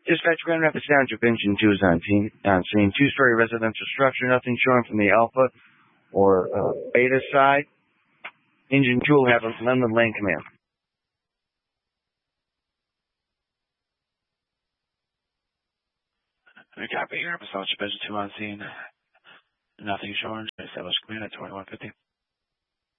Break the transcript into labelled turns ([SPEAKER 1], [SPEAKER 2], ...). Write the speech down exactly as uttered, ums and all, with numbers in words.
[SPEAKER 1] Dispatch Grand Rapids Township, engine two is on scene. On scene, two-story residential structure, nothing showing from the Alpha or uh, Beta side. Engine two will have a Lemon Lane command.
[SPEAKER 2] Copy. Grand Rapids Township, engine two on scene. Nothing showing. Establish command at twenty-one fifty.